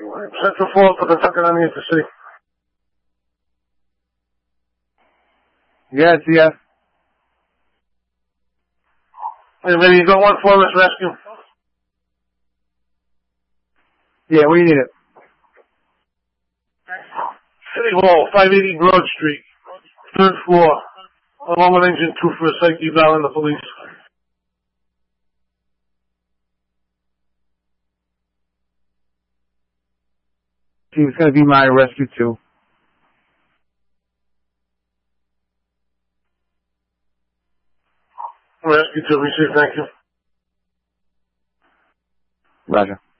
Central Falls to Pennsylvania on the Intercity. Yes, yes. Hey, maybe you got one for us, rescue? Yeah, we need it. City Hall, 580 Broad Street, 3rd floor. Along with engine 2 for a psych eval and the police. She was going to be my rescue too. Rescue 2, we say thank you. Roger.